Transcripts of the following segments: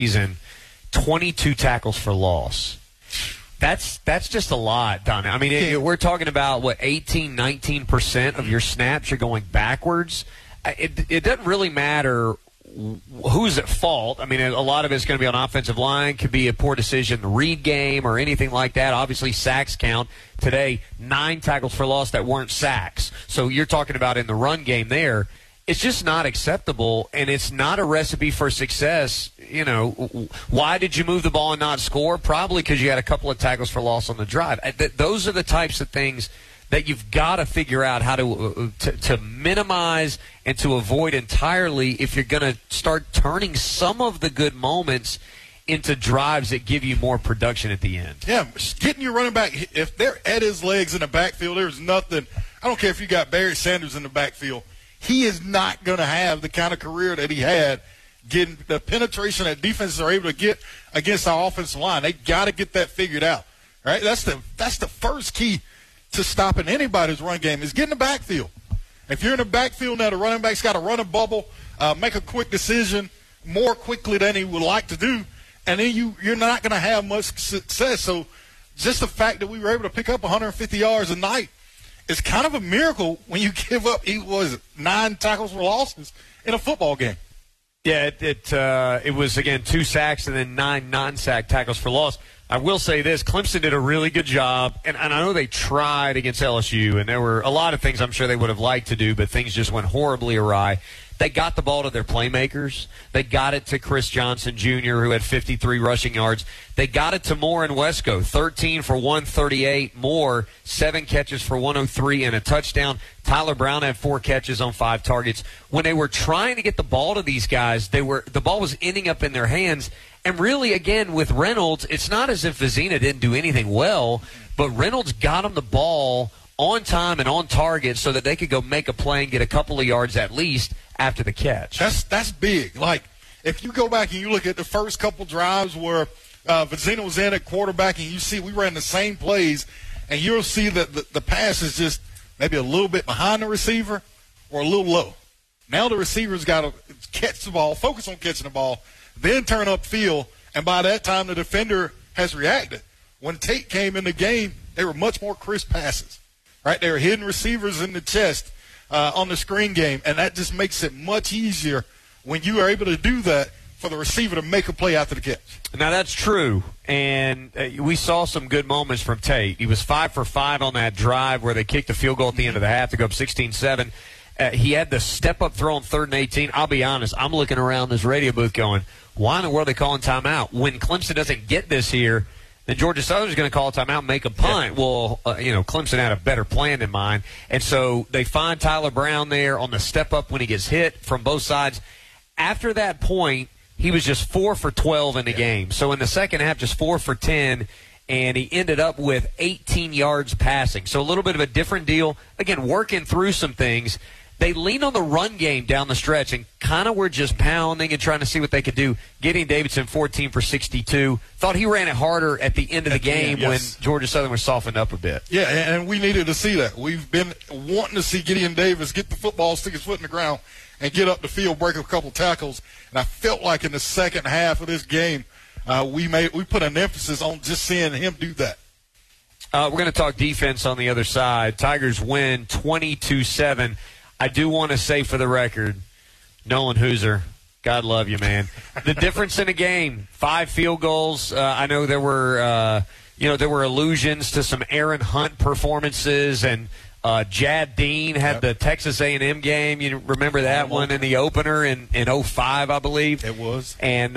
season, 22 tackles for loss. That's just a lot, Don. I mean, we're talking about, 18, 19% of your snaps are going backwards. It doesn't really matter who's at fault. I mean, a lot of it's going to be on offensive line. Could be a poor decision in the read game or anything like that. Obviously, sacks count. Today, 9 tackles for loss that weren't sacks. So you're talking about in the run game there. It's just not acceptable, and it's not a recipe for success. You know, why did you move the ball and not score? Probably because you had a couple of tackles for loss on the drive. Those are the types of things that you've got to figure out how to minimize and to avoid entirely if you're going to start turning some of the good moments into drives that give you more production at the end. Yeah, getting your running back, if they're at his legs in the backfield, there's nothing. I don't care if you got Barry Sanders in the backfield. He is not going to have the kind of career that he had getting the penetration that defenses are able to get against our offensive line. They got to get that figured out, right? That's the first key to stopping anybody's run game is getting the backfield. If you're in the backfield now, the running back's got to run a bubble, make a quick decision more quickly than he would like to do, and then you're not going to have much success. So just the fact that we were able to pick up 150 yards a night, it's kind of a miracle when you give up 9 tackles for losses in a football game. Yeah, it was, again, 2 sacks and then 9 non-sack tackles for loss. I will say this, Clemson did a really good job, and I know they tried against LSU, and there were a lot of things I'm sure they would have liked to do, but things just went horribly awry. They got the ball to their playmakers. They got it to Chris Johnson Jr., who had 53 rushing yards. They got it to Moore and Wesco, 13 for 138. Moore, 7 catches for 103 and a touchdown. Tyler Brown had 4 catches on 5 targets. When they were trying to get the ball to these guys, the ball was ending up in their hands. And really, again, with Reynolds, it's not as if Vizina didn't do anything well, but Reynolds got him the ball on time and on target so that they could go make a play and get a couple of yards at least after the catch. That's big. Like, if you go back and you look at the first couple drives where Vizina was in at quarterback and you see we ran the same plays, and you'll see that the pass is just maybe a little bit behind the receiver or a little low. Now the receiver's got to catch the ball, focus on catching the ball, then turn upfield, and by that time the defender has reacted. When Tate came in the game, they were much more crisp passes. Right, they were hitting receivers in the chest on the screen game, and that just makes it much easier when you are able to do that for the receiver to make a play after the catch. Now, that's true, and we saw some good moments from Tate. He was 5 for 5 on that drive where they kicked the field goal at the end of the half to go up 16-7. He had the step-up throw on 3rd and 18. I'll be honest, I'm looking around this radio booth going, why in the world are they calling timeout? When Clemson doesn't get this here, then Georgia Southern's going to call a timeout and make a punt. Yeah. Well, Clemson had a better plan in mind. And so they find Tyler Brown there on the step-up when he gets hit from both sides. After that point, he was just 4 for 12 in the game. So in the second half, just 4 for 10, and he ended up with 18 yards passing. So a little bit of a different deal. Again, working through some things. They leaned on the run game down the stretch and kind of were just pounding and trying to see what they could do. Gideon Davidson, 14 for 62. Thought he ran it harder at the end of the game when Georgia Southern was softened up a bit. Yeah, and we needed to see that. We've been wanting to see Gideon Davis get the football, stick his foot in the ground, and get up the field, break a couple tackles. And I felt like in the second half of this game, we put an emphasis on just seeing him do that. We're going to talk defense on the other side. Tigers win 22-7. I do want to say for the record, Nolan Hooser, God love you, man. The difference in a game, 5 field goals. I know there were, there were allusions to some Aaron Hunt performances, and Jad Dean had the Texas A&M game. You remember that one in the opener in 05, I believe. It was. And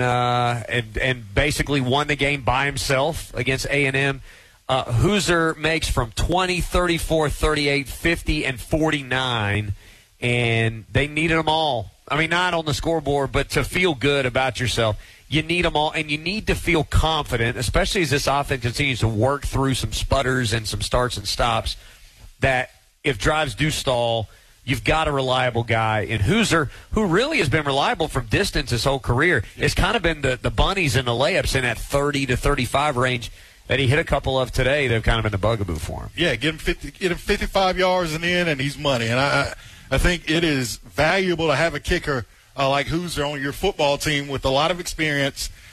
basically won the game by himself against A&M. Hooser makes from 20, 34, 38, 50, and 49. And they needed them all. I mean, not on the scoreboard, but to feel good about yourself. You need them all, and you need to feel confident, especially as this offense continues to work through some sputters and some starts and stops, that if drives do stall, you've got a reliable guy in Hooser, who really has been reliable from distance his whole career. It's kind of been the bunnies and the layups in that 30 to 35 range that he hit a couple of today that have kind of been the bugaboo for him. Yeah, get him 55 yards and in, and he's money. And I think it is valuable to have a kicker like Hooser on your football team with a lot of experience